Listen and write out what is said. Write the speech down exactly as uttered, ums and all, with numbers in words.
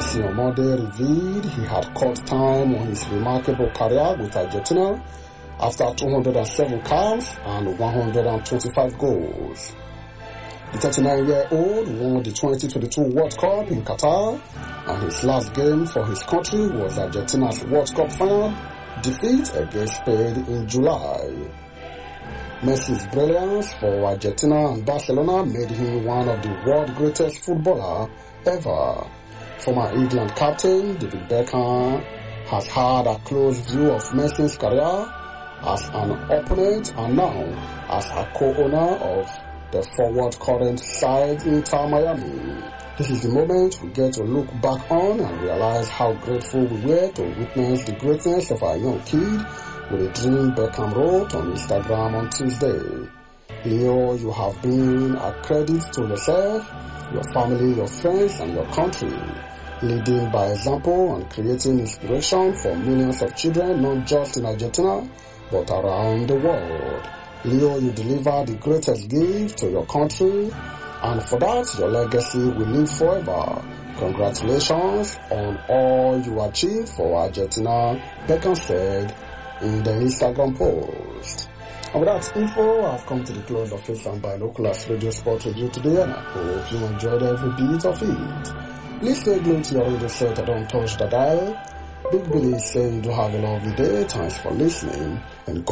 Messi on Monday revealed he had cut time on his remarkable career with Argentina after two hundred seven caps and one hundred twenty-five goals. The thirty-nine-year-old won the twenty twenty-two World Cup in Qatar, and his last game for his country was Argentina's World Cup final defeat against Spain in July. Messi's brilliance for Argentina and Barcelona made him one of the world's greatest footballers ever. Former England captain David Beckham has had a close view of Messi's career as an opponent and now as a co-owner of the forward current side Inter Miami. This is the moment we get to look back on and realize how grateful we were to witness the greatness of our young kid with a dream, Beckham wrote on Instagram on Tuesday. Leo, you have been a credit to yourself, your family, your friends, and your country, leading by example and creating inspiration for millions of children, not just in Argentina, but around the world. Leo, you deliver the greatest gift to your country, and for that, your legacy will live forever. Congratulations on all you achieved for Argentina, Beckham said in the Instagram post. And with that info, I've come to the close of this and Binoculars Radio Sport Review today, and I hope you enjoyed every bit of it. Please stay glued to your radio set and don't touch the dial. Big Billy is saying you have a lovely day. Thanks for listening, and God